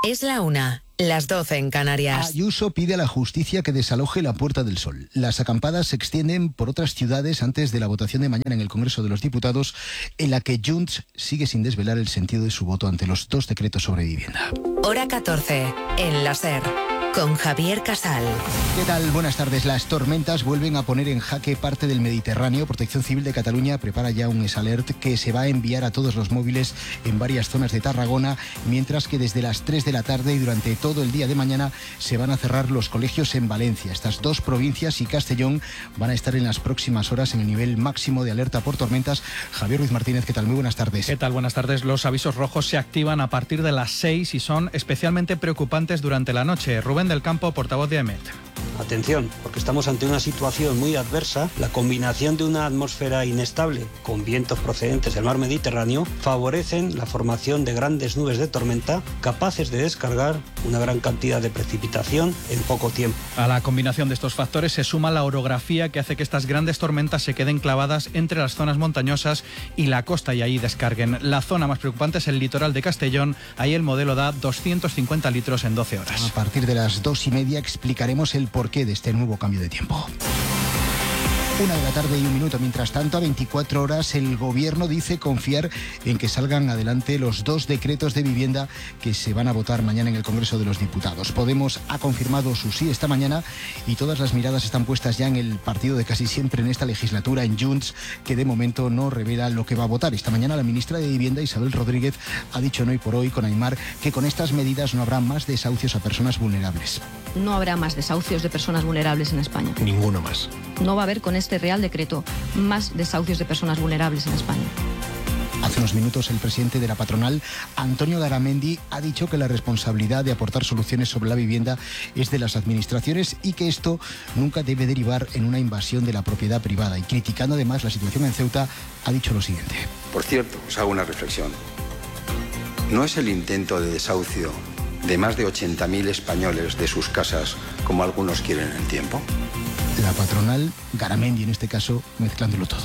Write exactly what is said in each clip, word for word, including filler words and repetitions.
Es la una, las doce en Canarias. Ayuso pide a la justicia que desaloje la Puerta del Sol. Las acampadas se extienden por otras ciudades antes de la votación de mañana en el Congreso de los Diputados, en la que Junts sigue sin desvelar el sentido de su voto ante los dos decretos sobre vivienda. Hora catorce, en la SER, con Javier Casal. ¿Qué tal? Buenas tardes. Las tormentas vuelven a poner en jaque parte del Mediterráneo. Protección Civil de Cataluña prepara ya un S-Alert que se va a enviar a todos los móviles en varias zonas de Tarragona, mientras que desde las tres de la tarde y durante todo el día de mañana se van a cerrar los colegios en Valencia. Estas dos provincias y Castellón van a estar en las próximas horas en el nivel máximo de alerta por tormentas. Javier Ruiz Martínez, ¿qué tal? Muy buenas tardes. ¿Qué tal? Buenas tardes. Los avisos rojos se activan a partir de las seis y son especialmente preocupantes durante la noche. Rubén del Campo, portavoz de A E M E T. Atención, porque estamos ante una situación muy adversa. La combinación de una atmósfera inestable con vientos procedentes del mar Mediterráneo favorecen la formación de grandes nubes de tormenta capaces de descargar una gran cantidad de precipitación en poco tiempo. A la combinación de estos factores se suma la orografía que hace que estas grandes tormentas se queden clavadas entre las zonas montañosas y la costa y ahí descarguen. La zona más preocupante es el litoral de Castellón. Ahí el modelo da doscientos cincuenta litros en doce horas. A partir de las dos y media explicaremos el porqué de este nuevo cambio de tiempo. Una de la tarde y un minuto. Mientras tanto, a veinticuatro horas, el Gobierno dice confiar en que salgan adelante los dos decretos de vivienda que se van a votar mañana en el Congreso de los Diputados. Podemos ha confirmado su sí esta mañana y todas las miradas están puestas ya en el partido de casi siempre en esta legislatura, en Junts, que de momento no revela lo que va a votar. Esta mañana la ministra de Vivienda, Isabel Rodríguez, ha dicho en Hoy por Hoy con Aimar que con estas medidas no habrá más desahucios a personas vulnerables. No habrá más desahucios de personas vulnerables en España. Ninguno más. No va a haber con este Real Decreto más desahucios de personas vulnerables en España. Hace unos minutos el presidente de la patronal, Antonio Garamendi, ha dicho que la responsabilidad de aportar soluciones sobre la vivienda es de las administraciones y que esto nunca debe derivar en una invasión de la propiedad privada. Y criticando además la situación en Ceuta, ha dicho lo siguiente. Por cierto, os hago una reflexión. ¿No es el intento de desahucio de más de ochenta mil españoles de sus casas como algunos quieren en el tiempo? La patronal, Garamendi en este caso, mezclándolo todo.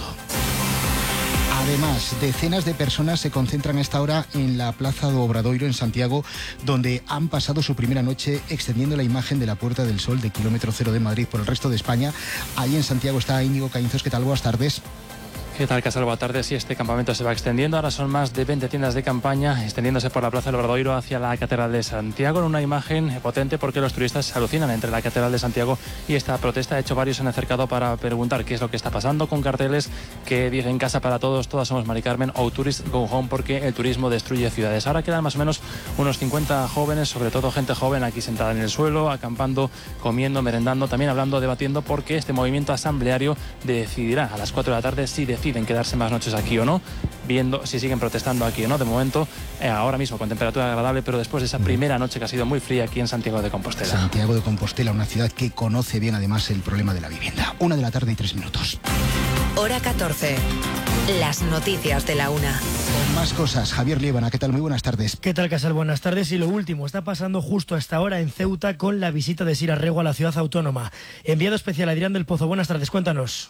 Además, decenas de personas se concentran a esta hora en la Plaza do Obradoiro en Santiago, donde han pasado su primera noche extendiendo la imagen de la Puerta del Sol de kilómetro cero de Madrid por el resto de España. Allí en Santiago está Íñigo Caínzos. ¿Qué tal? Buenas tardes. ¿Qué tal, Casal? Buenas tardes. Sí, este campamento se va extendiendo. Ahora son más de veinte tiendas de campaña extendiéndose por la Plaza del Obradoiro hacia la Catedral de Santiago, en una imagen potente porque los turistas se alucinan entre la Catedral de Santiago y esta protesta. De hecho, varios se han acercado para preguntar qué es lo que está pasando, con carteles que dicen casa para todos, todas somos Mari Carmen, o Tourist Go Home, porque el turismo destruye ciudades. Ahora quedan más o menos unos cincuenta jóvenes, sobre todo gente joven, aquí sentada en el suelo, acampando, comiendo, merendando, también hablando, debatiendo, porque este movimiento asambleario decidirá a las cuatro de la tarde si deciden quedarse más noches aquí o no, viendo si siguen protestando aquí o no. De momento, eh, ahora mismo con temperatura agradable, pero después de esa primera noche que ha sido muy fría aquí en Santiago de Compostela. Santiago de Compostela, una ciudad que conoce bien además el problema de la vivienda. Una de la tarde y tres minutos. Hora catorce. Las noticias de la una. Con más cosas, Javier Liébana, ¿qué tal? Muy buenas tardes. ¿Qué tal, Casal? Buenas tardes. Y lo último, está pasando justo a esta hora en Ceuta con la visita de Sira Rego a la ciudad autónoma. Enviado especial Adrián del Pozo. Buenas tardes, cuéntanos.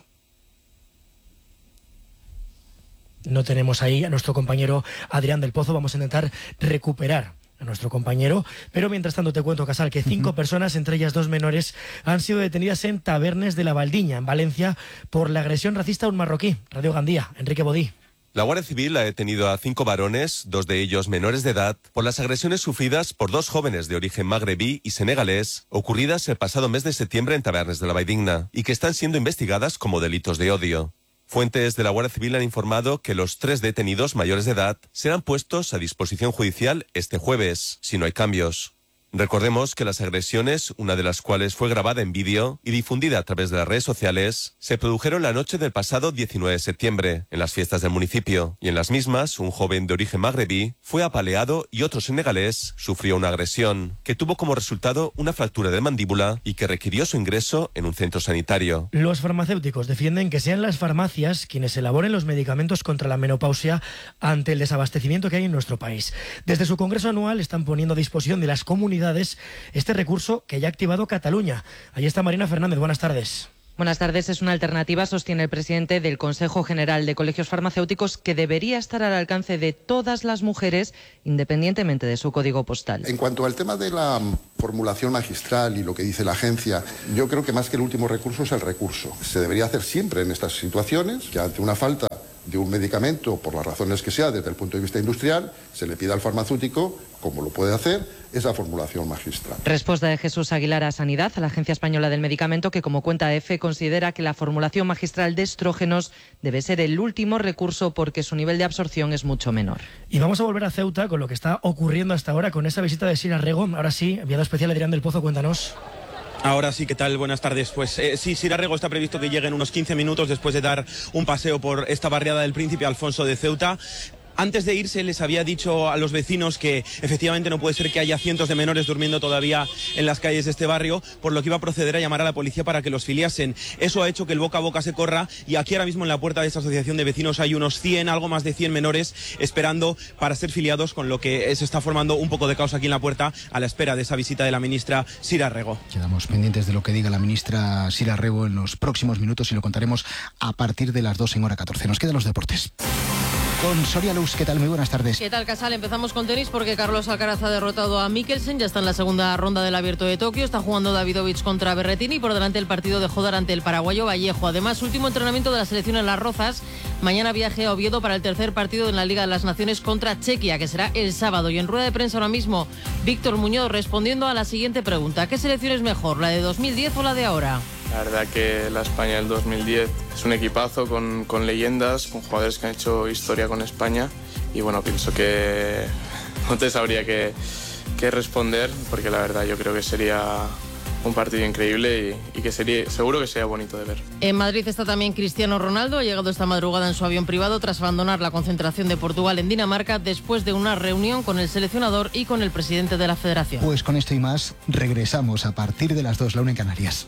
No tenemos ahí a nuestro compañero Adrián del Pozo. Vamos a intentar recuperar a nuestro compañero, pero mientras tanto te cuento, Casal, que cinco uh-huh. personas, entre ellas dos menores, han sido detenidas en Tabernes de la Valdiña, en Valencia, por la agresión racista a un marroquí. Radio Gandía, Enrique Bodí. La Guardia Civil ha detenido a cinco varones, dos de ellos menores de edad, por las agresiones sufridas por dos jóvenes de origen magrebí y senegalés, ocurridas el pasado mes de septiembre en Tabernes de la Valdiña, y que están siendo investigadas como delitos de odio. Fuentes de la Guardia Civil han informado que los tres detenidos mayores de edad serán puestos a disposición judicial este jueves, si no hay cambios. Recordemos que las agresiones, una de las cuales fue grabada en vídeo y difundida a través de las redes sociales, se produjeron la noche del pasado diecinueve de septiembre, en las fiestas del municipio, y en las mismas, un joven de origen magrebí fue apaleado y otro senegalés sufrió una agresión, que tuvo como resultado una fractura de mandíbula y que requirió su ingreso en un centro sanitario. Los farmacéuticos defienden que sean las farmacias quienes elaboren los medicamentos contra la menopausia ante el desabastecimiento que hay en nuestro país. Desde su congreso anual están poniendo a disposición de las comunidades este recurso que ya ha activado Cataluña. Ahí está Marina Fernández, buenas tardes. Buenas tardes. Es una alternativa, sostiene el presidente del Consejo General de Colegios Farmacéuticos, que debería estar al alcance de todas las mujeres, independientemente de su código postal. En cuanto al tema de la formulación magistral y lo que dice la agencia, yo creo que más que el último recurso es el recurso. Se debería hacer siempre en estas situaciones, que ante una falta de un medicamento, por las razones que sea, desde el punto de vista industrial, se le pida al farmacéutico, como lo puede hacer, esa formulación magistral. Respuesta de Jesús Aguilar a Sanidad, a la Agencia Española del Medicamento, que como cuenta EFE considera que la formulación magistral de estrógenos debe ser el último recurso porque su nivel de absorción es mucho menor. Y vamos a volver a Ceuta con lo que está ocurriendo hasta ahora con esa visita de Sira Rego. Ahora sí, enviado especial Adrián del Pozo, cuéntanos. Ahora sí, ¿qué tal? Buenas tardes. Pues eh, sí, Sira Rego está previsto que llegue en unos quince minutos después de dar un paseo por esta barriada del Príncipe Alfonso de Ceuta. Antes de irse les había dicho a los vecinos que efectivamente no puede ser que haya cientos de menores durmiendo todavía en las calles de este barrio, por lo que iba a proceder a llamar a la policía para que los filiasen. Eso ha hecho que el boca a boca se corra y aquí ahora mismo en la puerta de esta asociación de vecinos hay unos cien, algo más de cien menores esperando para ser filiados, con lo que se está formando un poco de caos aquí en la puerta a la espera de esa visita de la ministra Sira Rego. Quedamos pendientes de lo que diga la ministra Sira Rego en los próximos minutos y lo contaremos a partir de las dos en hora catorce. Nos quedan los deportes. Con Soria Luz, ¿qué tal? Muy buenas tardes. ¿Qué tal, Casal? Empezamos con tenis porque Carlos Alcaraz ha derrotado a Mikkelsen, ya está en la segunda ronda del Abierto de Tokio, está jugando Davidovich contra Berrettini y por delante el partido de Jodar ante el paraguayo Vallejo. Además, último entrenamiento de la selección en Las Rozas, mañana viaje a Oviedo para el tercer partido en la Liga de las Naciones contra Chequia, que será el sábado. Y en rueda de prensa ahora mismo, Víctor Muñoz respondiendo a la siguiente pregunta: ¿qué selección es mejor, la de dos mil diez o la de ahora? La verdad que la España del dos mil diez es un equipazo con, con leyendas, con jugadores que han hecho historia con España y bueno, pienso que no te sabría qué, qué responder porque la verdad yo creo que sería un partido increíble y, y que sería, seguro que sería bonito de ver. En Madrid está también Cristiano Ronaldo, ha llegado esta madrugada en su avión privado tras abandonar la concentración de Portugal en Dinamarca después de una reunión con el seleccionador y con el presidente de la federación. Pues con esto y más regresamos a partir de las dos, la una en Canarias.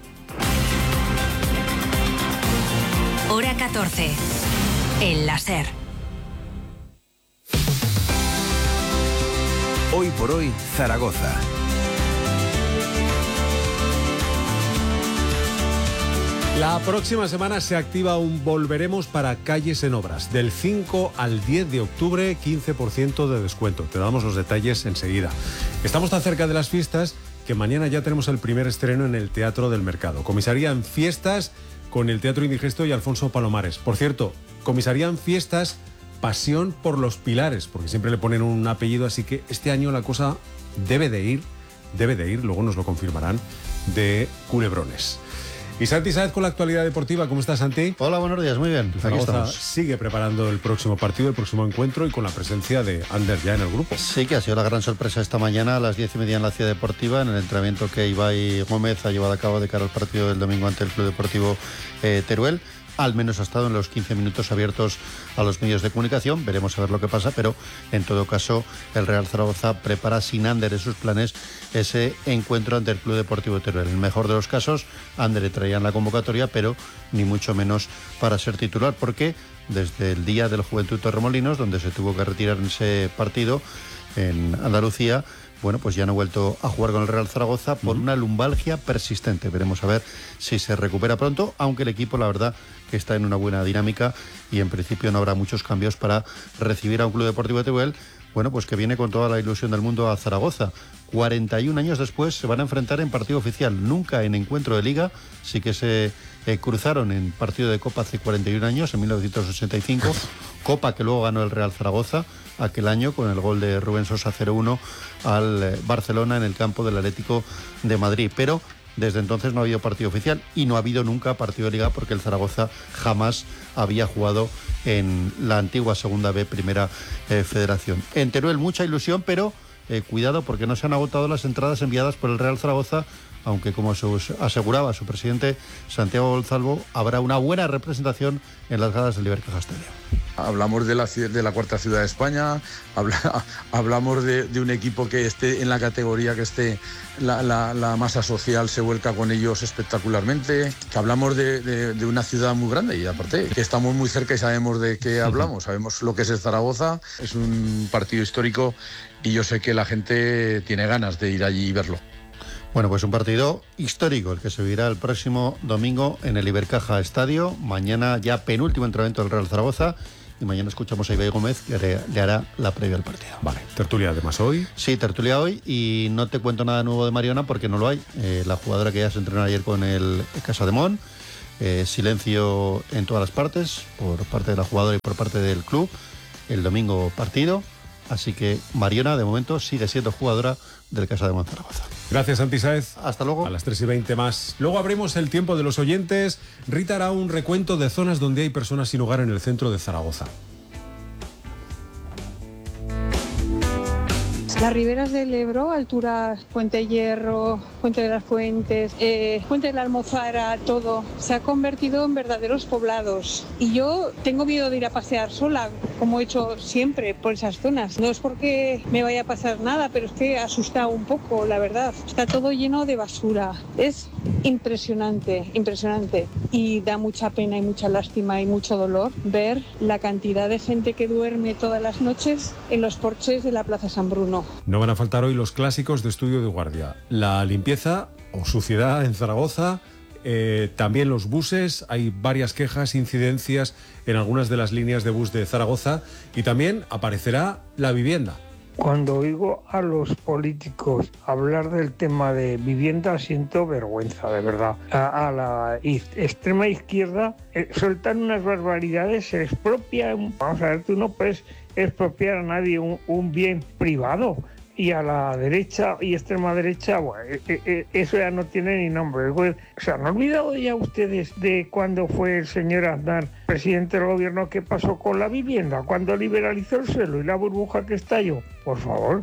Hora catorce. El láser. Hoy por hoy, Zaragoza. La próxima semana se activa un Volveremos para calles en obras. Del cinco al diez de octubre, quince por ciento de descuento. Te damos los detalles enseguida. Estamos tan cerca de las fiestas que mañana ya tenemos el primer estreno en el Teatro del Mercado. Comisarían Fiestas con el Teatro Indigesto y Alfonso Palomares. Por cierto, comisarían Fiestas, Pasión por los Pilares, porque siempre le ponen un apellido, así que este año la cosa debe de ir, debe de ir, luego nos lo confirmarán, de culebrones. Y Santi Sáez con la actualidad deportiva. ¿Cómo estás, Santi? Hola, buenos días, muy bien. Aquí estamos. Sigue preparando el próximo partido, el próximo encuentro y con la presencia de Ander ya en el grupo. Sí, que ha sido la gran sorpresa esta mañana a las diez y media en la Ciudad Deportiva, en el entrenamiento que Ibai Gómez ha llevado a cabo de cara al partido del domingo ante el Club Deportivo eh, Teruel. Al menos ha estado en los quince minutos abiertos a los medios de comunicación. Veremos a ver lo que pasa, pero en todo caso el Real Zaragoza prepara sin Ander en sus planes ese encuentro ante el Club Deportivo Teruel. En el mejor de los casos, Ander le traía en la convocatoria, pero ni mucho menos para ser titular, porque desde el día del Juventud Torremolinos, donde se tuvo que retirar en ese partido en Andalucía, bueno, pues ya no ha vuelto a jugar con el Real Zaragoza por una lumbalgia persistente. Veremos a ver si se recupera pronto, aunque el equipo, la verdad, que está en una buena dinámica y en principio no habrá muchos cambios para recibir a un Club Deportivo de Teruel, bueno, pues que viene con toda la ilusión del mundo a Zaragoza. cuarenta y un años después se van a enfrentar en partido oficial, nunca en encuentro de Liga. Sí que se eh, cruzaron en partido de Copa hace cuarenta y un años, en mil novecientos ochenta y cinco, Copa que luego ganó el Real Zaragoza aquel año con el gol de Rubén Sosa cero uno al eh, Barcelona en el campo del Atlético de Madrid. Pero desde entonces no ha habido partido oficial y no ha habido nunca partido de Liga porque el Zaragoza jamás había jugado en la antigua Segunda B, Primera eh, Federación. En Teruel mucha ilusión, pero eh, cuidado porque no se han agotado las entradas enviadas por el Real Zaragoza, aunque como se aseguraba su presidente Santiago Gonzalvo, habrá una buena representación en las gradas del Ibercaja Stadium. Hablamos de la, de la cuarta ciudad de España, habla, hablamos de, de un equipo que esté en la categoría, que esté la, la, la masa social se vuelca con ellos espectacularmente, que hablamos de, de, de una ciudad muy grande y aparte que estamos muy cerca y sabemos de qué hablamos, sabemos lo que es el Zaragoza, es un partido histórico y yo sé que la gente tiene ganas de ir allí y verlo. Bueno, pues un partido histórico el que se vivirá el próximo domingo en el Ibercaja Estadio. Mañana ya penúltimo entrenamiento del Real Zaragoza. Y mañana escuchamos a Ibai Gómez, que le hará la previa al partido. Vale, tertulia además hoy. Sí, tertulia hoy, y no te cuento nada nuevo de Mariona porque no lo hay. Eh, la jugadora que ya se entrenó ayer con el Casademont, eh, silencio en todas las partes, por parte de la jugadora y por parte del club. El domingo partido, así que Mariona de momento sigue siendo jugadora del Casademont Zaragoza. Gracias, Santi Sáez. Hasta luego. A las tres y veinte más. Luego abrimos el tiempo de los oyentes. Rita hará un recuento de zonas donde hay personas sin hogar en el centro de Zaragoza. Las riberas del Ebro, altura Puente Hierro, Puente de las Fuentes, eh, Puente de la Almozara, todo, se ha convertido en verdaderos poblados. Y yo tengo miedo de ir a pasear sola, como he hecho siempre, por esas zonas. No es porque me vaya a pasar nada, pero es que asusta un poco, la verdad. Está todo lleno de basura. Es impresionante, impresionante. Y da mucha pena y mucha lástima y mucho dolor ver la cantidad de gente que duerme todas las noches en los porches de la Plaza San Bruno. No van a faltar hoy los clásicos de Estudio de Guardia. La limpieza o suciedad en Zaragoza, eh, también los buses, hay varias quejas, incidencias en algunas de las líneas de bus de Zaragoza, y también aparecerá la vivienda. Cuando oigo a los políticos hablar del tema de vivienda siento vergüenza, de verdad. A, a la extrema izquierda eh, sueltan unas barbaridades, se expropia, vamos a ver, tú no puedes expropiar a nadie un, un bien privado. Y a la derecha y extrema derecha, bueno, eh, eh, eso ya no tiene ni nombre. O sea, ¿no han olvidado ya ustedes de cuando fue el señor Aznar presidente del gobierno, qué pasó con la vivienda? Cuando liberalizó el suelo y la burbuja que estalló. Por favor.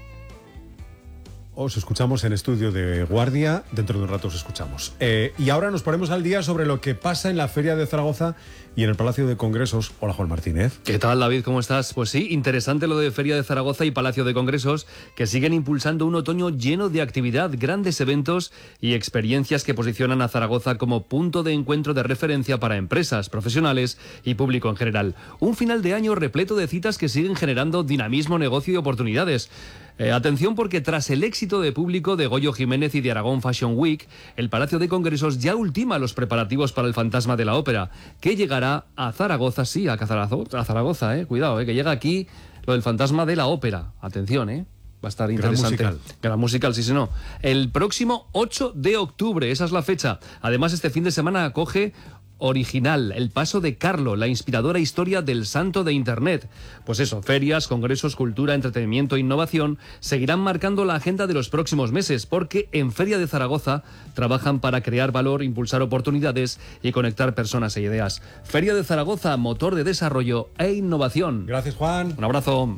Os escuchamos en Estudio de Guardia, dentro de un rato os escuchamos. Eh, y ahora nos ponemos al día sobre lo que pasa en la Feria de Zaragoza y en el Palacio de Congresos. Hola, Juan Martínez. ¿Qué tal, David? ¿Cómo estás? Pues sí, interesante lo de Feria de Zaragoza y Palacio de Congresos, que siguen impulsando un otoño lleno de actividad, grandes eventos y experiencias que posicionan a Zaragoza como punto de encuentro de referencia para empresas, profesionales y público en general. Un final de año repleto de citas que siguen generando dinamismo, negocio y oportunidades. Eh, atención, porque tras el éxito de público de Goyo Jiménez y de Aragón Fashion Week, el Palacio de Congresos ya ultima los preparativos para el Fantasma de la Ópera, que llegará a Zaragoza, sí, a Zaragoza, a Zaragoza eh, cuidado, eh, que llega aquí lo del Fantasma de la Ópera. Atención, eh. Va a estar interesante. Gran musical. Gran musical, sí, sí, no. El próximo ocho de octubre, esa es la fecha. Además, este fin de semana acoge Original, el paso de Carlo, la inspiradora historia del santo de Internet. Pues eso, ferias, congresos, cultura, entretenimiento e innovación seguirán marcando la agenda de los próximos meses, porque en Feria de Zaragoza trabajan para crear valor, impulsar oportunidades y conectar personas e ideas. Feria de Zaragoza, motor de desarrollo e innovación. Gracias, Juan. Un abrazo.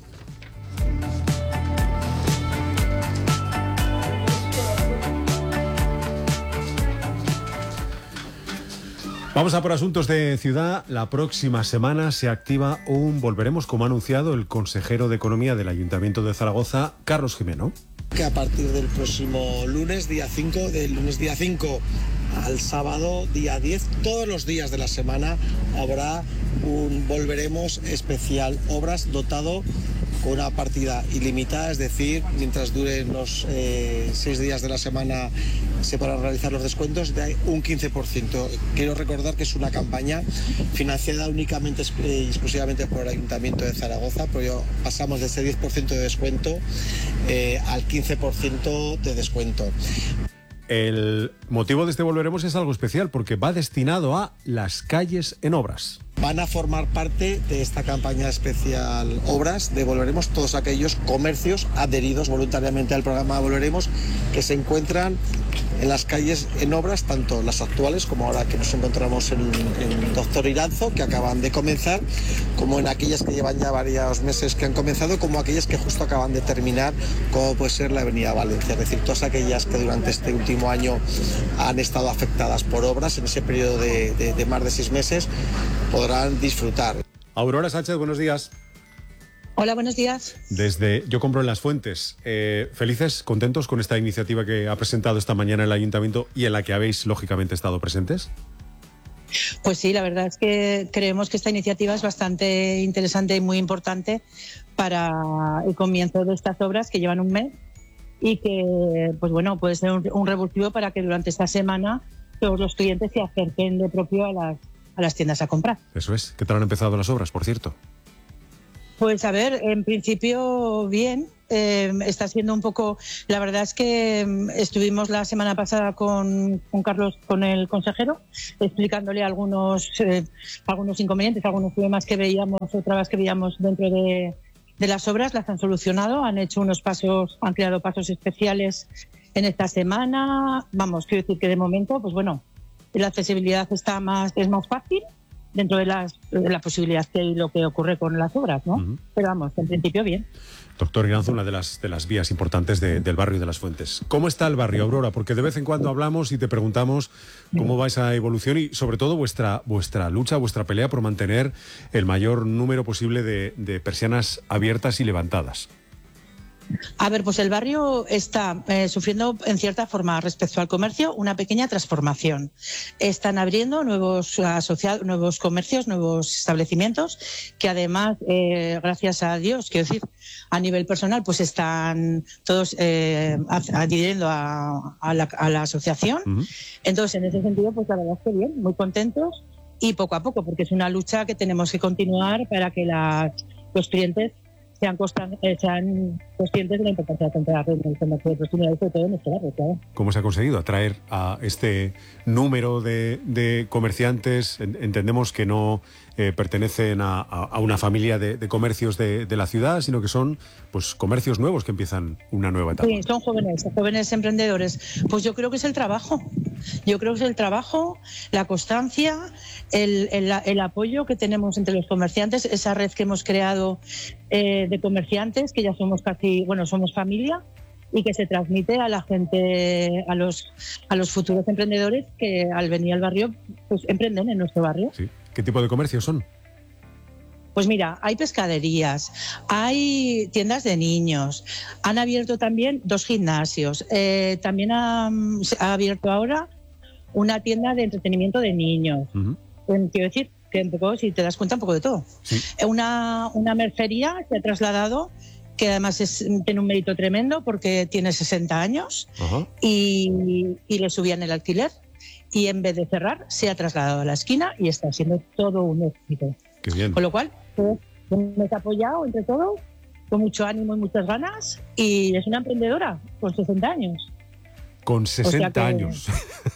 Vamos a por asuntos de ciudad. La próxima semana se activa un Volveremos, como ha anunciado el consejero de Economía del Ayuntamiento de Zaragoza, Carlos Jimeno. Que a partir del próximo lunes, día cinco, del lunes día cinco al sábado, día diez, todos los días de la semana habrá un Volveremos especial obras dotado con una partida ilimitada, es decir, mientras duren los eh, seis días de la semana se podrán realizar los descuentos de un quince por ciento. Quiero recordar que es una campaña financiada únicamente y eh, exclusivamente por el Ayuntamiento de Zaragoza, pero pasamos de ese diez por ciento de descuento eh, al quince por ciento de descuento. El motivo de este Volveremos es algo especial porque va destinado a las calles en obras. Van a formar parte de esta campaña especial Obras de Volveremos todos aquellos comercios adheridos voluntariamente al programa Volveremos que se encuentran en las calles en obras, tanto las actuales como ahora que nos encontramos en, en Doctor Iranzo, que acaban de comenzar, como en aquellas que llevan ya varios meses que han comenzado, como aquellas que justo acaban de terminar, como puede ser la Avenida Valencia, es decir, todas aquellas que durante este último año han estado afectadas por obras en ese periodo de, de, de más de seis meses podrán disfrutar. Aurora Sánchez, buenos días. Hola, buenos días. Desde Yo Compro en Las Fuentes, eh, felices, contentos con esta iniciativa que ha presentado esta mañana el Ayuntamiento y en la que habéis, lógicamente, estado presentes. Pues sí, la verdad es que creemos que esta iniciativa es bastante interesante y muy importante para el comienzo de estas obras que llevan un mes y que, pues bueno, puede ser un, un revulsivo para que durante esta semana todos los clientes se acerquen de propio a las, a las tiendas a comprar. Eso es. ¿Qué tal han empezado las obras, por cierto? Pues a ver, en principio bien. Eh, está siendo un poco... La verdad es que eh, estuvimos la semana pasada con, con Carlos, con el consejero, explicándole algunos, eh, algunos inconvenientes, algunos problemas que veíamos, o trabas que veíamos dentro de, de las obras. Las han solucionado, han hecho unos pasos, han creado pasos especiales en esta semana. Vamos, quiero decir que de momento, pues bueno, la accesibilidad está más, es más fácil dentro de, las, de la posibilidad que hay lo que ocurre con las obras, ¿no? Uh-huh. Pero vamos, en principio bien. Doctor Iranzo, una de las, de las vías importantes de, del barrio de Las Fuentes. ¿Cómo está el barrio, Aurora? Porque de vez en cuando hablamos y te preguntamos cómo va esa evolución y sobre todo vuestra, vuestra lucha, vuestra pelea por mantener el mayor número posible de, de persianas abiertas y levantadas. A ver, pues el barrio está eh, sufriendo en cierta forma respecto al comercio una pequeña transformación. Están abriendo nuevos asociados, nuevos comercios, nuevos establecimientos que además, eh, gracias a Dios, quiero decir, a nivel personal, pues están todos eh, adhiriendo a, a, la, a la asociación. Uh-huh. Entonces, en ese sentido, pues la verdad es que bien, muy contentos y poco a poco, porque es una lucha que tenemos que continuar para que las, los clientes Sean, constan, eh, sean conscientes de la importancia de comprar en el comercio de proximidad y sobre todo en este barrio, claro. ¿Cómo se ha conseguido atraer a este número de, de comerciantes? Entendemos que no eh, pertenecen a, a una familia de, de comercios de, de la ciudad, sino que son pues comercios nuevos que empiezan una nueva etapa. Sí, son jóvenes, jóvenes emprendedores. Pues yo creo que es el trabajo. Yo creo que es el trabajo, la constancia, el, el, el apoyo que tenemos entre los comerciantes, esa red que hemos creado eh, de comerciantes, que ya somos casi, bueno, somos familia, y que se transmite a la gente, a los, a los futuros emprendedores que al venir al barrio, pues emprenden en nuestro barrio. Sí. ¿Qué tipo de comercios son? Pues mira, hay pescaderías, hay tiendas de niños, han abierto también dos gimnasios, eh, también ha, ha abierto ahora una tienda de entretenimiento de niños. Uh-huh. Quiero decir que un poco, si te das cuenta, un poco de todo. Sí. Una, una mercería se ha trasladado, que además es, tiene un mérito tremendo porque tiene sesenta años uh-huh. y, y le subían el alquiler y en vez de cerrar se ha trasladado a la esquina y está siendo todo un éxito. Qué bien. Con lo cual, pues, nos ha apoyado entre todos, con mucho ánimo y muchas ganas, y es una emprendedora con sesenta años. Con sesenta o sea que, años.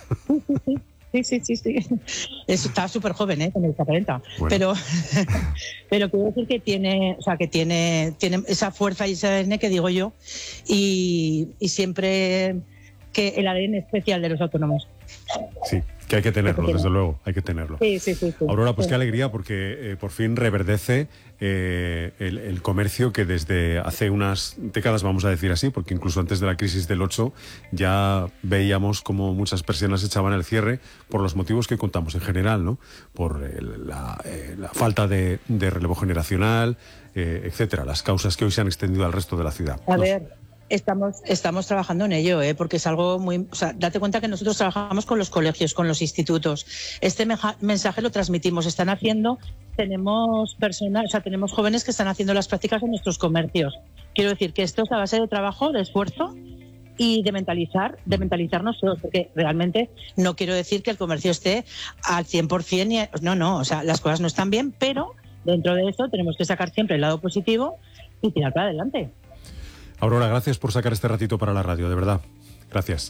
Sí, sí, sí, sí, sí. Está súper joven, ¿eh? Con el aparenta. Bueno. Pero, pero quiero decir que tiene, o sea, que tiene, tiene esa fuerza y ese A D N que digo yo, y, y siempre que el A D N especial de los autónomos. Sí, que hay que tenerlo, desde luego, hay que tenerlo. Sí, sí, sí. sí. Aurora, pues sí. Qué alegría, porque eh, por fin reverdece eh, el, el comercio que desde hace unas décadas, vamos a decir así, porque incluso antes de la crisis del ocho ya veíamos como muchas persianas echaban el cierre por los motivos que contamos en general, ¿no? Por eh, la, eh, la falta de, de relevo generacional, eh, etcétera, las causas que hoy se han extendido al resto de la ciudad. A Nos... ver... Estamos, estamos trabajando en ello, ¿eh? Porque es algo muy... O sea, date cuenta que nosotros trabajamos con los colegios, con los institutos. Este meja, mensaje lo transmitimos. Están haciendo... Tenemos personas, o sea, tenemos jóvenes que están haciendo las prácticas en nuestros comercios. Quiero decir que esto es a base de trabajo, de esfuerzo y de mentalizar, de mentalizarnos todos, porque realmente no quiero decir que el comercio esté al cien por ciento. Ni, no, no, o sea, las cosas no están bien, pero dentro de eso tenemos que sacar siempre el lado positivo y tirar para adelante. Aurora, gracias por sacar este ratito para la radio, de verdad. Gracias.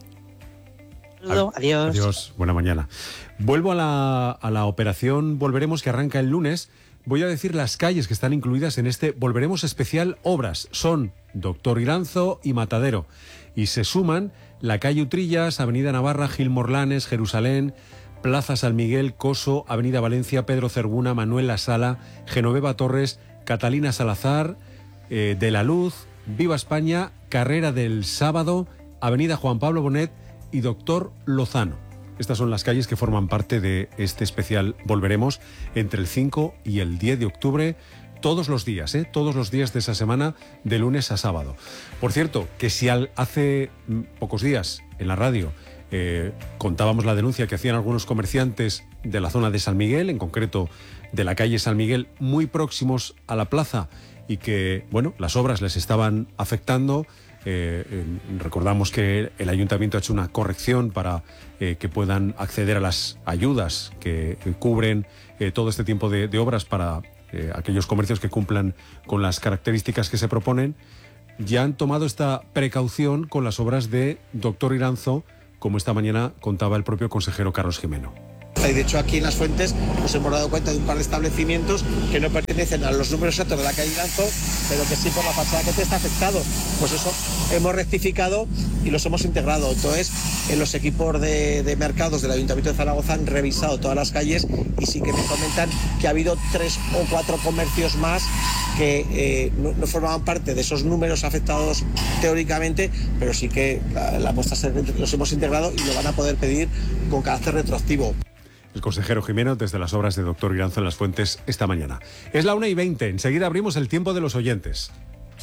Saludo, adiós. Adiós, buena mañana. Vuelvo a la, a la operación Volveremos, que arranca el lunes. Voy a decir las calles que están incluidas en este Volveremos especial Obras. Son Doctor Iranzo y Matadero. Y se suman la calle Utrillas, Avenida Navarra, Gil Morlanes, Jerusalén, Plaza San Miguel, Coso, Avenida Valencia, Pedro Cervuna, Manuel La Sala, Genoveva Torres, Catalina Salazar, eh, De la Luz, Viva España, Carrera del Sábado, Avenida Juan Pablo Bonet y Doctor Lozano. Estas son las calles que forman parte de este especial Volveremos entre el cinco y el diez de octubre, todos los días, ¿eh? todos los días de esa semana, de lunes a sábado. Por cierto, que si al, hace pocos días en la radio eh, contábamos la denuncia que hacían algunos comerciantes de la zona de San Miguel, en concreto de la calle San Miguel, muy próximos a la plaza, y que, bueno, las obras les estaban afectando, Eh, eh, recordamos que el ayuntamiento ha hecho una corrección para eh, que puedan acceder a las ayudas que eh, cubren eh, todo este tiempo de, de obras para eh, aquellos comercios que cumplan con las características que se proponen. Ya han tomado esta precaución con las obras de Doctor Iranzo, como esta mañana contaba el propio consejero Carlos Jimeno. Y de hecho aquí en Las Fuentes nos hemos dado cuenta de un par de establecimientos que no pertenecen a los números exactos de la calle Iranzo, pero que sí por la fachada que te está afectado. Pues eso hemos rectificado y los hemos integrado. Entonces, en los equipos de, de mercados del Ayuntamiento de Zaragoza han revisado todas las calles y sí que me comentan que ha habido tres o cuatro comercios más que eh, no, no formaban parte de esos números afectados teóricamente, pero sí que la, la muestra los hemos integrado y lo van a poder pedir con carácter retroactivo. El consejero Jimeno desde las obras de Doctor Iranzo en Las Fuentes esta mañana. Es la una y veinte. Enseguida abrimos el tiempo de los oyentes.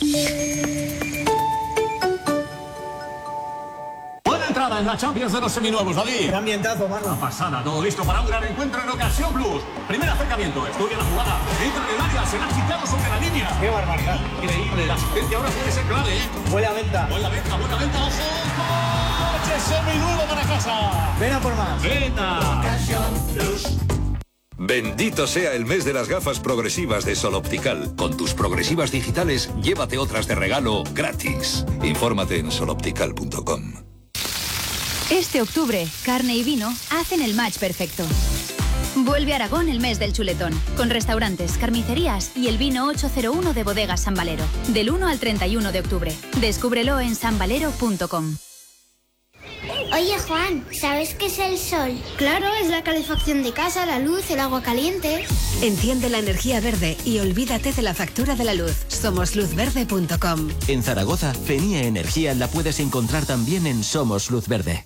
Buena entrada en la Champions de los seminuevos, David. Qué ambientazo, mano. Una pasada, todo listo para un gran encuentro en Ocasión Plus. Primer acercamiento, estudia la jugada. Entra en el área, se la ha quitado sobre la línea. Qué barbaridad. Increíble, la asistencia ahora puede ser clave, ¿eh? Buena venta. Buena venta, buena venta, ojo. Seminuevo para casa. Ven a por más. Venta. Bendito sea el mes de las gafas progresivas de Sol Optical. Con tus progresivas digitales, llévate otras de regalo gratis. Infórmate en sol optical punto com. Este octubre, carne y vino hacen el match perfecto. Vuelve a Aragón el mes del chuletón, con restaurantes, carnicerías y el vino ochocientos uno de Bodegas San Valero, del uno al treinta y uno de octubre. Descúbrelo en san valero punto com. Oye, Juan, ¿sabes qué es el sol? Claro, es la calefacción de casa, la luz, el agua caliente. Enciende la energía verde y olvídate de la factura de la luz. Somos luz verde punto com. En Zaragoza, Fenia Energía la puedes encontrar también en Somos Luz Verde.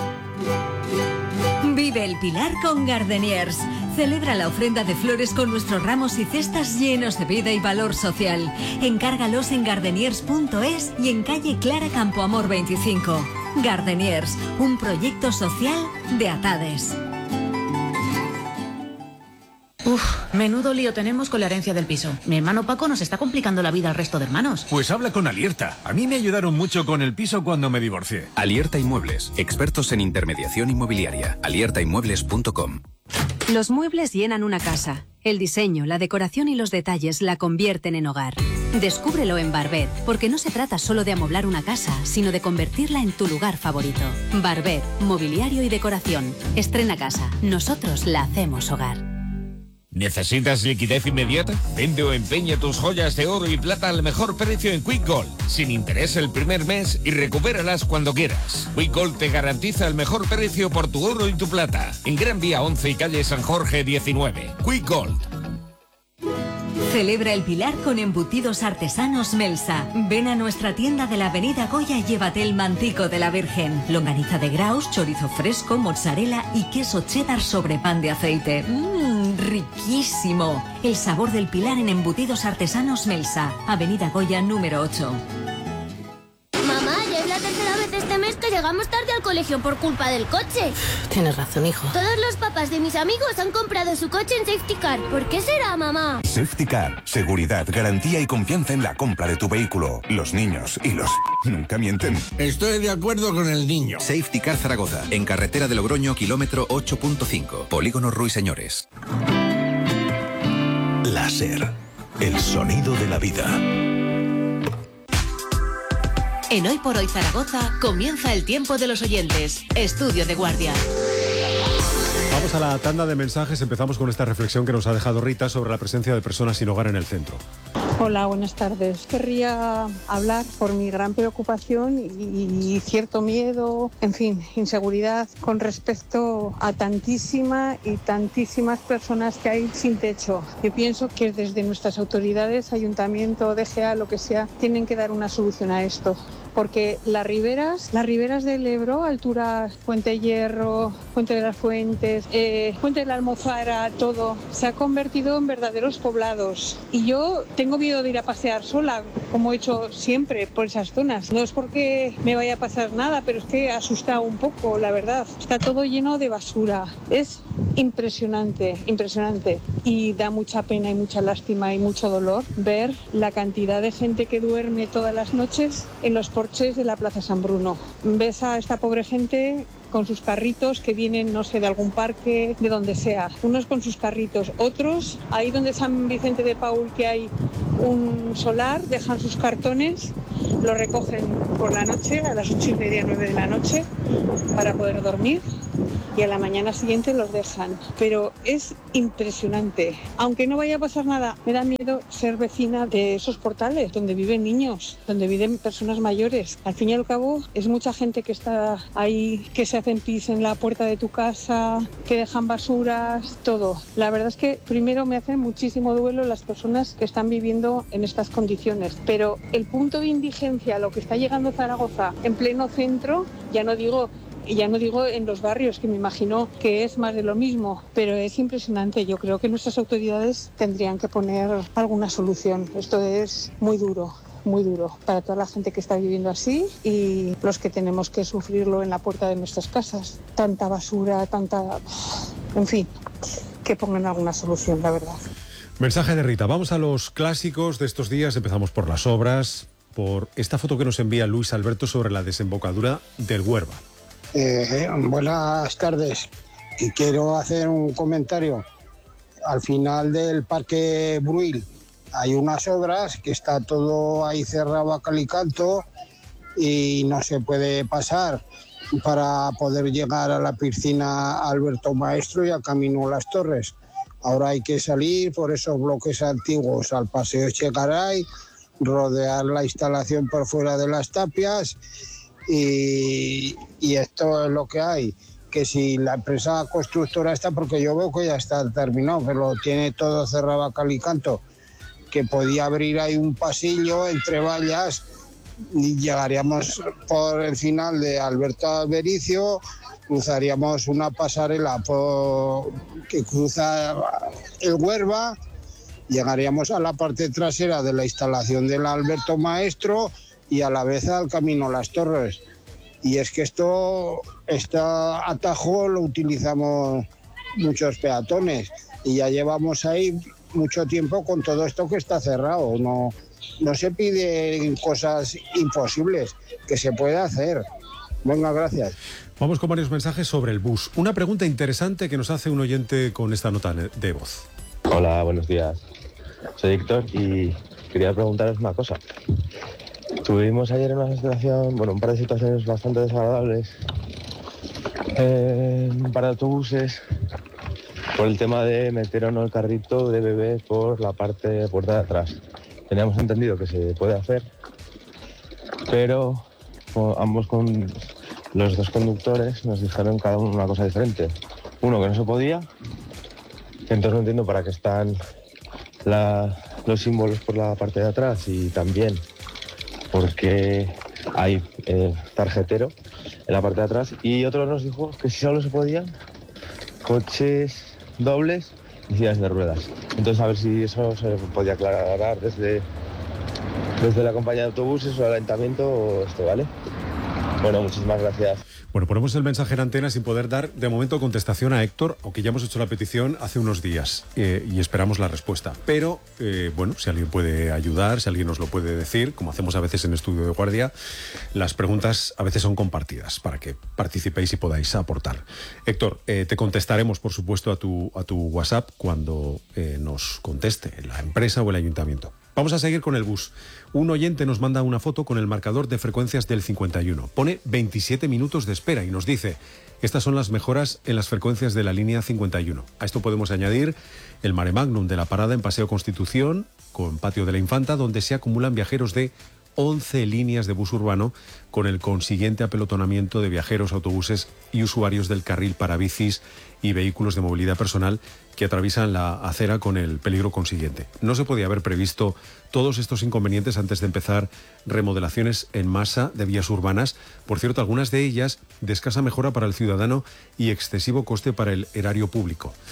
Vive el Pilar con Gardeniers. Celebra la ofrenda de flores con nuestros ramos y cestas llenos de vida y valor social. Encárgalos en gardeniers punto es y en calle Clara Campoamor veinticinco. Gardeniers, un proyecto social de Atades. Uf, menudo lío tenemos con la herencia del piso. Mi hermano Paco nos está complicando la vida al resto de hermanos. Pues habla con Alierta. A mí me ayudaron mucho con el piso cuando me divorcié. Alierta Inmuebles, expertos en intermediación inmobiliaria. alierta inmuebles punto com. Los muebles llenan una casa. El diseño, la decoración y los detalles la convierten en hogar. Descúbrelo en Barbet, porque no se trata solo de amoblar una casa, sino de convertirla en tu lugar favorito. Barbet, mobiliario y decoración. Estrena casa. Nosotros la hacemos hogar. ¿Necesitas liquidez inmediata? Vende o empeña tus joyas de oro y plata al mejor precio en Quick Gold, sin interés el primer mes y recupéralas cuando quieras. Quick Gold te garantiza el mejor precio por tu oro y tu plata. En Gran Vía once y calle San Jorge diecinueve. Quick Gold. Celebra el Pilar con embutidos artesanos Melsa. Ven a nuestra tienda de la Avenida Goya y llévate el mantico de la Virgen, longaniza de Graus, chorizo fresco, mozzarella y queso cheddar sobre pan de aceite. ¡Mmm, riquísimo! El sabor del Pilar en embutidos artesanos Melsa. Avenida Goya número ocho. Mamá, ya es la tercera vez este mes que llegamos tarde al colegio por culpa del coche. Tienes razón, hijo. Todos los papás de mis amigos han comprado su coche en Safety Car. ¿Por qué será, mamá? Safety Car, seguridad, garantía y confianza en la compra de tu vehículo. Los niños y los... nunca mienten. Estoy de acuerdo con el niño. Safety Car Zaragoza, en carretera de Logroño, kilómetro ocho punto cinco. Polígono Ruiseñores. Láser, el sonido de la vida. En Hoy por Hoy Zaragoza comienza el tiempo de los oyentes. Estudio de guardia. Vamos a la tanda de mensajes. Empezamos con esta reflexión que nos ha dejado Rita sobre la presencia de personas sin hogar en el centro. Hola, buenas tardes. Querría hablar por mi gran preocupación y, y cierto miedo, en fin, inseguridad con respecto a tantísima y tantísimas personas que hay sin techo. Yo pienso que desde nuestras autoridades, ayuntamiento, D G A, lo que sea, tienen que dar una solución a esto. Porque las riberas, las riberas del Ebro, altura Puente Hierro, Puente de las Fuentes, eh, Puente de la Almozara, todo, se ha convertido en verdaderos poblados. Y yo tengo miedo miedo de ir a pasear sola, como he hecho siempre por esas zonas. No es porque me vaya a pasar nada, pero es que asusta un poco, la verdad. Está todo lleno de basura. Es impresionante, impresionante. Y da mucha pena y mucha lástima y mucho dolor ver la cantidad de gente que duerme todas las noches en los porches de la Plaza San Bruno. Ves a esta pobre gente con sus carritos que vienen, no sé, de algún parque, de donde sea. Unos con sus carritos, otros, ahí donde San Vicente de Paúl, que hay un solar, dejan sus cartones, los recogen por la noche, a las ocho y media, nueve de la noche, para poder dormir, y a la mañana siguiente los dejan. Pero es impresionante. Aunque no vaya a pasar nada, me da miedo ser vecina de esos portales donde viven niños, donde viven personas mayores. Al fin y al cabo, es mucha gente que está ahí, que se hacen pis en la puerta de tu casa, que dejan basuras, todo. La verdad es que primero me hacen muchísimo duelo las personas que están viviendo en estas condiciones. Pero el punto de indigencia, lo que está llegando Zaragoza en pleno centro, ya no digo... Y ya no digo en los barrios, que me imagino que es más de lo mismo, pero es impresionante. Yo creo que nuestras autoridades tendrían que poner alguna solución. Esto es muy duro, muy duro para toda la gente que está viviendo así y los que tenemos que sufrirlo en la puerta de nuestras casas. Tanta basura, tanta... En fin, que pongan alguna solución, la verdad. Mensaje de Rita. Vamos a los clásicos de estos días. Empezamos por las obras, por esta foto que nos envía Luis Alberto sobre la desembocadura del Huerva. Eh, buenas tardes. Y quiero hacer un comentario. Al final del Parque Bruil hay unas obras que está todo ahí cerrado a cal y canto y no se puede pasar para poder llegar a la piscina Alberto Maestro y a Camino Las Torres. Ahora hay que salir por esos bloques antiguos al Paseo Echegaray, rodear la instalación por fuera de las tapias. Y, y esto es lo que hay, que si la empresa constructora está, porque yo veo que ya está terminado, pero tiene todo cerrado a cal y canto, que podía abrir ahí un pasillo entre vallas y llegaríamos por el final de Alberto Albericio, cruzaríamos una pasarela por, que cruza el Huerva, llegaríamos a la parte trasera de la instalación del Alberto Maestro y a la vez al Camino Las Torres. Y es que esto, este atajo lo utilizamos muchos peatones y ya llevamos ahí mucho tiempo con todo esto que está cerrado. No, no se piden cosas imposibles, que se puede hacer. Venga, gracias. Vamos con varios mensajes sobre el bus. Una pregunta interesante que nos hace un oyente con esta nota de voz. Hola, buenos días. Soy Héctor y quería preguntaros una cosa. Tuvimos ayer una situación, bueno, un par de situaciones bastante desagradables eh, un par de autobuses por el tema de meter o no el carrito de bebés por la parte puerta de atrás. Teníamos entendido que se puede hacer, pero ambos con los dos conductores nos dijeron cada uno una cosa diferente. Uno, que no se podía, entonces no entiendo para qué están la, los símbolos por la parte de atrás, y también porque hay eh, tarjetero en la parte de atrás, y otro nos dijo que si solo se podían coches dobles y sillas de ruedas. Entonces a ver si eso se podía aclarar desde, desde la compañía de autobuses o el ayuntamiento o esto, ¿vale? Bueno, muchísimas gracias. Bueno, ponemos el mensaje en antena sin poder dar de momento contestación a Héctor, aunque ya hemos hecho la petición hace unos días eh, y esperamos la respuesta. Pero, eh, bueno, si alguien puede ayudar, si alguien nos lo puede decir, como hacemos a veces en Estudio de Guardia, las preguntas a veces son compartidas para que participéis y podáis aportar. Héctor, eh, te contestaremos, por supuesto, a tu, a tu WhatsApp cuando eh, nos conteste la empresa o el ayuntamiento. Vamos a seguir con el bus. Un oyente nos manda una foto con el marcador de frecuencias del cincuenta y uno. Pone veintisiete minutos de espera y nos dice: estas son las mejoras en las frecuencias de la línea cincuenta y uno. A esto podemos añadir el mare magnum de la parada en Paseo Constitución con Patio de la Infanta, donde se acumulan viajeros de once líneas de bus urbano, con el consiguiente apelotonamiento de viajeros, autobuses y usuarios del carril para bicis y vehículos de movilidad personal que atraviesan la acera, con el peligro consiguiente. No se podía haber previsto todos estos inconvenientes antes de empezar remodelaciones en masa de vías urbanas, por cierto, algunas de ellas de escasa mejora para el ciudadano y excesivo coste para el erario público.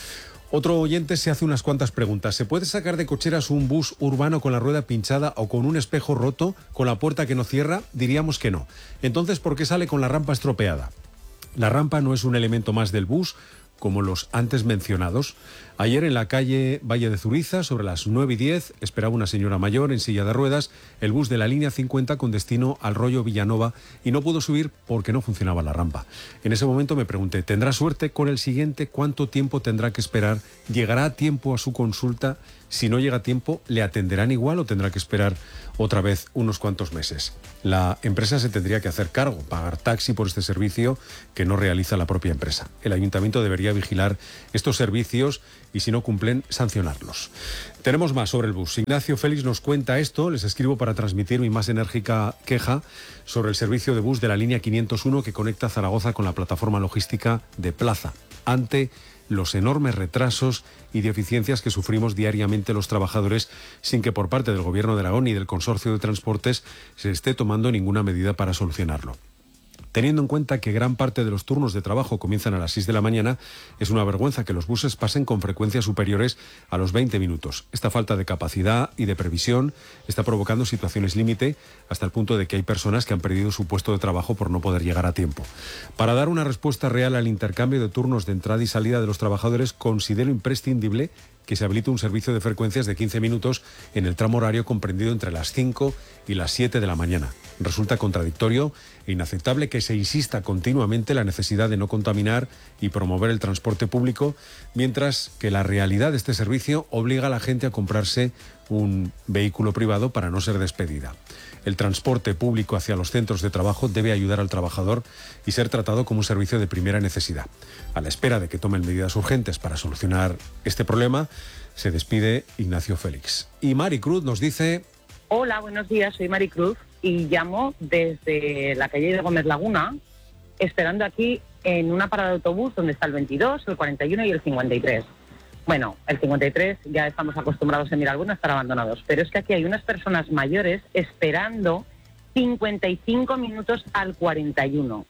Otro oyente se hace unas cuantas preguntas. ¿Se puede sacar de cocheras un bus urbano con la rueda pinchada o con un espejo roto, con la puerta que no cierra? Diríamos que no. Entonces, ¿por qué sale con la rampa estropeada? La rampa no es un elemento más del bus, como los antes mencionados. Ayer en la calle Valle de Zuriza, sobre las nueve y diez, esperaba una señora mayor en silla de ruedas el bus de la línea cincuenta con destino al Rollo Villanova y no pudo subir porque no funcionaba la rampa. En ese momento me pregunté, ¿tendrá suerte con el siguiente? ¿Cuánto tiempo tendrá que esperar? ¿Llegará a tiempo a su consulta? Si no llega a tiempo, ¿le atenderán igual o tendrá que esperar otra vez unos cuantos meses? La empresa se tendría que hacer cargo, pagar taxi por este servicio que no realiza la propia empresa. El ayuntamiento debería vigilar estos servicios y si no cumplen, sancionarlos. Tenemos más sobre el bus. Ignacio Félix nos cuenta esto. Les escribo para transmitir mi más enérgica queja sobre el servicio de bus de la línea quinientos uno que conecta Zaragoza con la plataforma logística de Plaza, ante los enormes retrasos y deficiencias que sufrimos diariamente los trabajadores sin que por parte del Gobierno de Aragón y del Consorcio de Transportes se esté tomando ninguna medida para solucionarlo. Teniendo en cuenta que gran parte de los turnos de trabajo comienzan a las seis de la mañana, es una vergüenza que los buses pasen con frecuencias superiores a los veinte minutos. Esta falta de capacidad y de previsión está provocando situaciones límite hasta el punto de que hay personas que han perdido su puesto de trabajo por no poder llegar a tiempo. Para dar una respuesta real al intercambio de turnos de entrada y salida de los trabajadores, considero imprescindible que se habilite un servicio de frecuencias de quince minutos en el tramo horario comprendido entre las cinco y las siete de la mañana. Resulta contradictorio e inaceptable que se insista continuamente en la necesidad de no contaminar y promover el transporte público, mientras que la realidad de este servicio obliga a la gente a comprarse un vehículo privado para no ser despedida. El transporte público hacia los centros de trabajo debe ayudar al trabajador y ser tratado como un servicio de primera necesidad. A la espera de que tomen medidas urgentes para solucionar este problema, se despide Ignacio Félix. Y Mari Cruz nos dice... Hola, buenos días, soy Mari Cruz y llamo desde la calle de Gómez Laguna, esperando aquí en una parada de autobús donde está el veintidós, el cuarenta y uno y el cincuenta y tres. Bueno, el cincuenta y tres ya estamos acostumbrados en Miralbuna a estar abandonados, pero es que aquí hay unas personas mayores esperando cincuenta y cinco minutos al cuarenta y uno.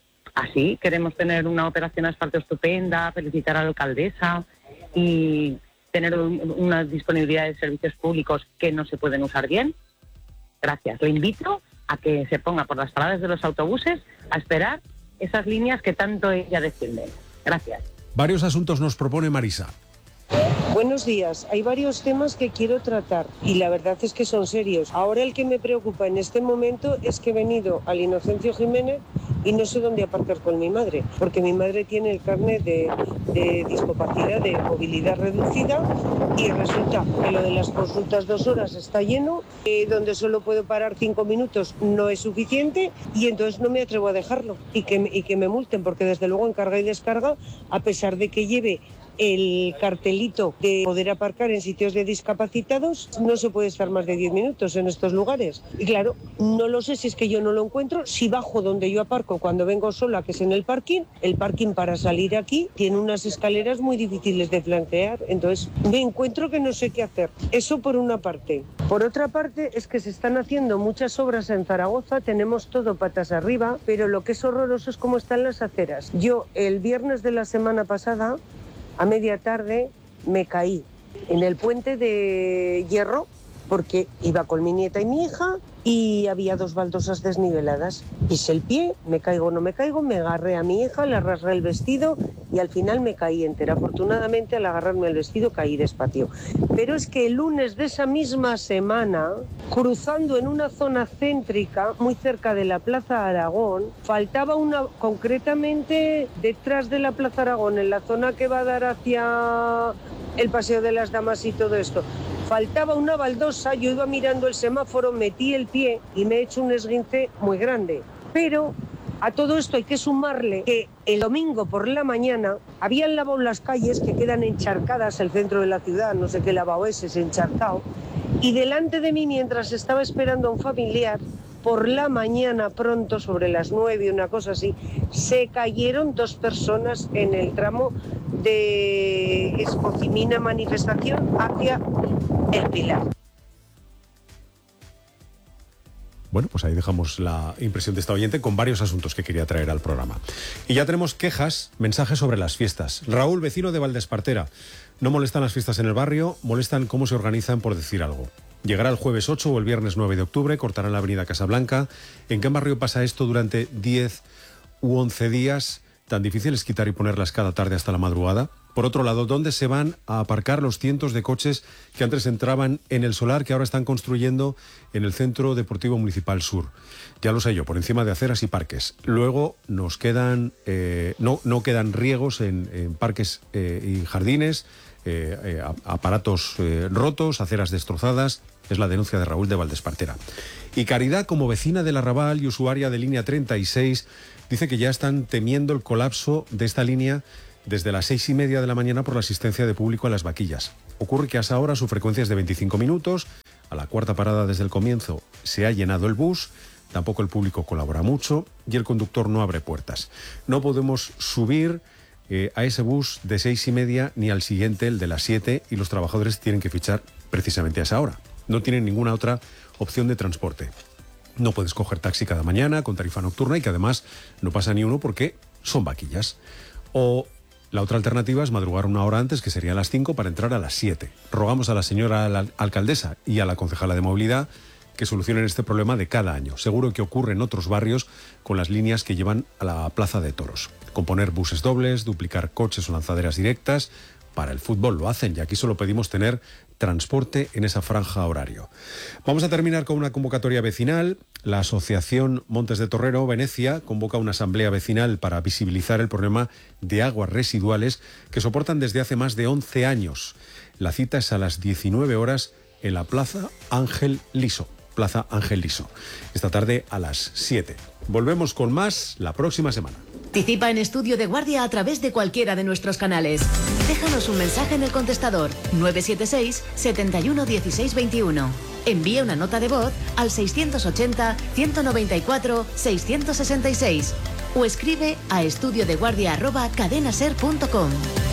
Así queremos tener una operación asfalto estupenda, felicitar a la alcaldesa y tener un, una disponibilidad de servicios públicos que no se pueden usar bien. Gracias. Le invito a que se ponga por las paradas de los autobuses a esperar esas líneas que tanto ella defiende. Gracias. Varios asuntos nos propone Marisa. Buenos días. Hay varios temas que quiero tratar y la verdad es que son serios. Ahora el que me preocupa en este momento es que he venido al Inocencio Jiménez y no sé dónde aparcar con mi madre, porque mi madre tiene el carnet de, de discapacidad, de movilidad reducida, y resulta que lo de las consultas dos horas está lleno, eh, donde solo puedo parar cinco minutos no es suficiente y entonces no me atrevo a dejarlo y que, y que me multen, porque desde luego en carga y descarga, a pesar de que lleve el cartelito de poder aparcar en sitios de discapacitados, no se puede estar más de diez minutos en estos lugares. Y claro, no lo sé si es que yo no lo encuentro. Si bajo donde yo aparco cuando vengo sola, que es en el parking, el parking para salir aquí tiene unas escaleras muy difíciles de flanquear. Entonces me encuentro que no sé qué hacer. Eso por una parte. Por otra parte es que se están haciendo muchas obras en Zaragoza, tenemos todo patas arriba, pero lo que es horroroso es cómo están las aceras. Yo el viernes de la semana pasada, a media tarde, me caí en el puente de Hierro porque iba con mi nieta y mi hija y había dos baldosas desniveladas. Pisé el pie, me caigo o no me caigo, me agarré a mi hija, le rasgué el vestido y al final me caí entera. Afortunadamente, al agarrarme el vestido, caí despacio. Pero es que el lunes de esa misma semana, cruzando en una zona céntrica, muy cerca de la Plaza Aragón, faltaba una, concretamente detrás de la Plaza Aragón, en la zona que va a dar hacia el Paseo de las Damas y todo esto, faltaba una baldosa. Yo iba mirando el semáforo, metí el pie y me he hecho un esguince muy grande. Pero a todo esto hay que sumarle que el domingo por la mañana habían lavado las calles que quedan encharcadas, el centro de la ciudad, no sé qué lavado es, es encharcado, y delante de mí, mientras estaba esperando a un familiar, por la mañana pronto, sobre las nueve, una cosa así, se cayeron dos personas en el tramo de Escocimina Manifestación hacia El Pilar. Bueno, pues ahí dejamos la impresión de esta oyente con varios asuntos que quería traer al programa. Y ya tenemos quejas, mensajes sobre las fiestas. Raúl, vecino de Valdespartera. No molestan las fiestas en el barrio, molestan cómo se organizan, por decir algo. Llegará el jueves ocho o el viernes nueve de octubre, cortarán la avenida Casablanca. ¿En qué barrio pasa esto durante diez u once días? ¿Tan difícil es quitar y ponerlas cada tarde hasta la madrugada? Por otro lado, ¿dónde se van a aparcar los cientos de coches que antes entraban en el solar que ahora están construyendo en el Centro Deportivo Municipal Sur? Ya lo sé yo, por encima de aceras y parques. Luego nos quedan, eh, no, no quedan riegos en, en parques eh, y jardines, eh, eh, aparatos eh, rotos, aceras destrozadas. Es la denuncia de Raúl de Valdespartera. Y Caridad, como vecina del Arrabal y usuaria de línea treinta y seis, dice que ya están temiendo el colapso de esta línea desde las seis y media de la mañana por la asistencia de público a las vaquillas. Ocurre que hasta ahora su frecuencia es de veinticinco minutos, a la cuarta parada desde el comienzo se ha llenado el bus, tampoco el público colabora mucho y el conductor no abre puertas. No podemos subir eh, a ese bus de seis y media ni al siguiente, el de las siete, y los trabajadores tienen que fichar precisamente a esa hora. No tienen ninguna otra opción de transporte. No puedes coger taxi cada mañana con tarifa nocturna y que además no pasa ni uno porque son vaquillas. O la otra alternativa es madrugar una hora antes, que sería a las cinco, para entrar a las siete. Rogamos a la señora la alcaldesa y a la concejala de movilidad que solucionen este problema de cada año. Seguro que ocurre en otros barrios con las líneas que llevan a la Plaza de Toros. Componer buses dobles, duplicar coches o lanzaderas directas. Para el fútbol lo hacen y aquí solo pedimos tener transporte en esa franja horario. Vamos a terminar con una convocatoria vecinal. La Asociación Montes de Torrero, Venecia, convoca una asamblea vecinal para visibilizar el problema de aguas residuales que soportan desde hace más de once años. La cita es a las diecinueve horas en la Plaza Ángel Liso. Plaza Ángel Liso. Esta tarde a las siete. Volvemos con más la próxima semana. Participa en Estudio de Guardia a través de cualquiera de nuestros canales. Déjanos un mensaje en el contestador nueve siete seis, setenta y uno, dieciséis veintiuno. Envía una nota de voz al seiscientos ochenta, ciento noventa y cuatro, seiscientos sesenta y seis o escribe a estudiodeguardia arroba cadenaser punto com.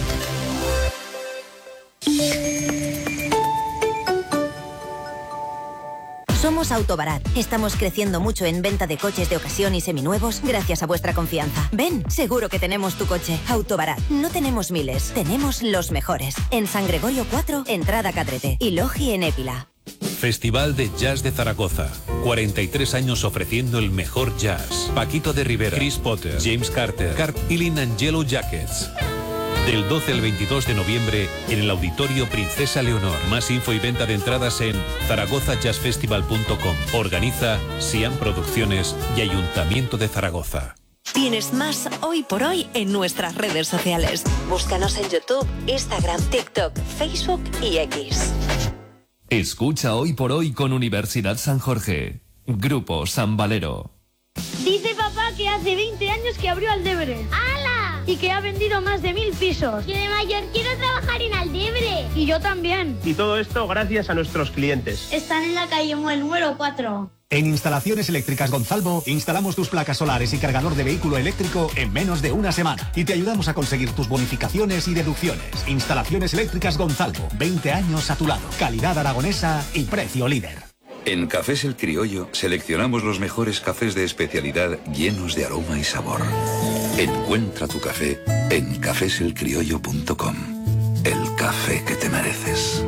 Somos Autobarat. Estamos creciendo mucho en venta de coches de ocasión y seminuevos gracias a vuestra confianza. Ven, seguro que tenemos tu coche. Autobarat. No tenemos miles, tenemos los mejores. En San Gregorio cuatro, entrada Cadrete. Y Logi en Épila. Festival de Jazz de Zaragoza. cuarenta y tres años ofreciendo el mejor jazz. Paquito de Rivera, Chris Potter, James Carter, Carp Ilin and Yellow Jackets. Del doce al veintidós de noviembre en el Auditorio Princesa Leonor. Más info y venta de entradas en zaragoza jazz festival punto com. Organiza Siam Producciones y Ayuntamiento de Zaragoza. Tienes más Hoy por Hoy en nuestras redes sociales. Búscanos en YouTube, Instagram, TikTok, Facebook y X. Escucha Hoy por Hoy con Universidad San Jorge. Grupo San Valero. Dice papá que hace veinte años que abrió Aldebre. ¡Hala! Y que ha vendido más de mil pisos. Yo de mayor quiero trabajar en Aldebre. Y yo también. Y todo esto gracias a nuestros clientes. Están en la calle Muel número cuatro. En Instalaciones Eléctricas Gonzalvo, instalamos tus placas solares y cargador de vehículo eléctrico en menos de una semana. Y te ayudamos a conseguir tus bonificaciones y deducciones. Instalaciones Eléctricas Gonzalvo, veinte años a tu lado. Calidad aragonesa y precio líder. En Cafés El Criollo seleccionamos los mejores cafés de especialidad llenos de aroma y sabor. Encuentra tu café en cafés el criollo punto com. El café que te mereces.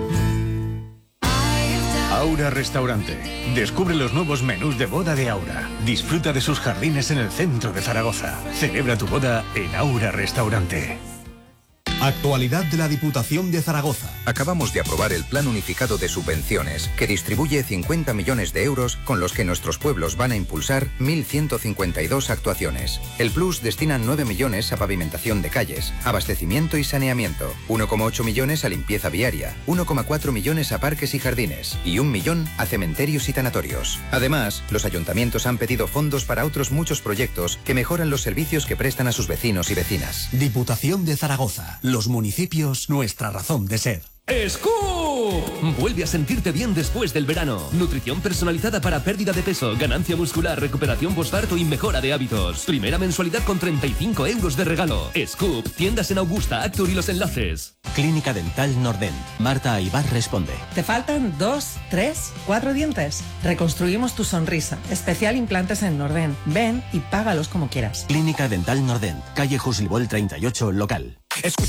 Aura Restaurante. Descubre los nuevos menús de boda de Aura. Disfruta de sus jardines en el centro de Zaragoza. Celebra tu boda en Aura Restaurante. Actualidad de la Diputación de Zaragoza. Acabamos de aprobar el Plan Unificado de Subvenciones, que distribuye cincuenta millones de euros con los que nuestros pueblos van a impulsar mil ciento cincuenta y dos actuaciones. El Plus destina nueve millones a pavimentación de calles, abastecimiento y saneamiento, uno coma ocho millones a limpieza viaria, uno coma cuatro millones a parques y jardines y un millón a cementerios y tanatorios. Además, los ayuntamientos han pedido fondos para otros muchos proyectos que mejoran los servicios que prestan a sus vecinos y vecinas. Diputación de Zaragoza. Los municipios, nuestra razón de ser. ¡Escu! ¡Scoop! Vuelve a sentirte bien después del verano. Nutrición personalizada para pérdida de peso, ganancia muscular, recuperación posparto y mejora de hábitos. Primera mensualidad con treinta y cinco euros de regalo. Scoop, tiendas en Augusta, Actur y Los Enlaces. Clínica Dental Nordent. Marta Aybar responde. ¿Te faltan dos, tres, cuatro dientes? Reconstruimos tu sonrisa. Especial implantes en Nordent. Ven y págalos como quieras. Clínica Dental Nordent. Calle Jusilbol treinta y ocho, local.